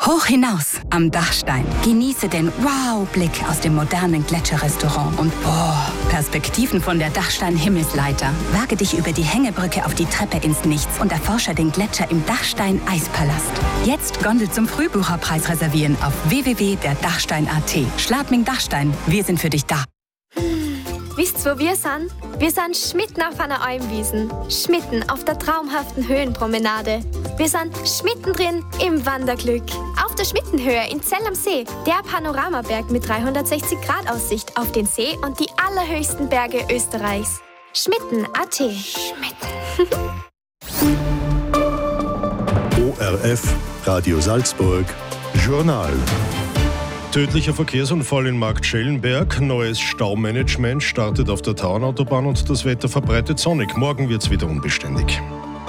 Hoch hinaus am Dachstein. Genieße den Wow-Blick aus dem modernen Gletscherrestaurant und Perspektiven von der Dachstein-Himmelsleiter. Wage dich über die Hängebrücke auf die Treppe ins Nichts und erforsche den Gletscher im Dachstein-Eispalast. Jetzt Gondel zum Frühbucherpreis reservieren auf www.derdachstein.at. Schladming Dachstein, wir sind für dich da. Wisst ihr, wo wir sind? Wir sind schmitten auf einer Almwiesen, schmitten auf der traumhaften Höhenpromenade. Wir sind schmittendrin im Wanderglück. Auf der Schmittenhöhe in Zell am See, der Panoramaberg mit 360-Grad-Aussicht auf den See und die allerhöchsten Berge Österreichs. Schmitten.at. Schmitten. ORF, Radio Salzburg, Journal. Tödlicher Verkehrsunfall in Marktschellenberg, neues Staumanagement startet auf der Tauernautobahn und das Wetter verbreitet sonnig. Morgen wird es wieder unbeständig.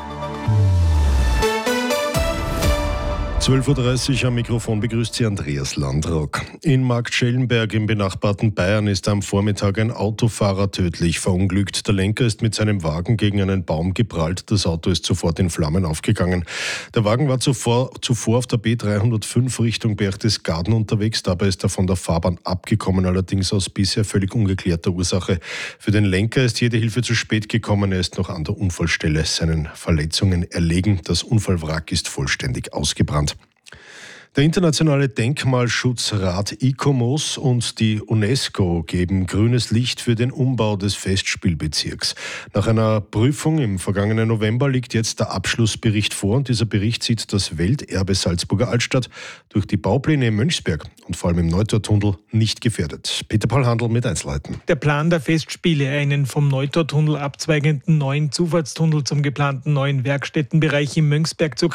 12.30 Uhr am Mikrofon begrüßt Sie Andreas Landrock. In Marktschellenberg im benachbarten Bayern ist am Vormittag ein Autofahrer tödlich verunglückt. Der Lenker ist mit seinem Wagen gegen einen Baum geprallt. Das Auto ist sofort in Flammen aufgegangen. Der Wagen war zuvor auf der B305 Richtung Berchtesgaden unterwegs. Dabei ist er von der Fahrbahn abgekommen, allerdings aus bisher völlig ungeklärter Ursache. Für den Lenker ist jede Hilfe zu spät gekommen. Er ist noch an der Unfallstelle seinen Verletzungen erlegen. Das Unfallwrack ist vollständig ausgebrannt. Der Internationale Denkmalschutzrat ICOMOS und die UNESCO geben grünes Licht für den Umbau des Festspielbezirks. Nach einer Prüfung im vergangenen November liegt jetzt der Abschlussbericht vor und dieser Bericht sieht das Welterbe Salzburger Altstadt durch die Baupläne im Mönchsberg und vor allem im Neutortunnel nicht gefährdet. Peter Paul Handl mit Einzelheiten. Der Plan der Festspiele, einen vom Neutortunnel abzweigenden neuen Zufahrtstunnel zum geplanten neuen Werkstättenbereich im Mönchsberg zu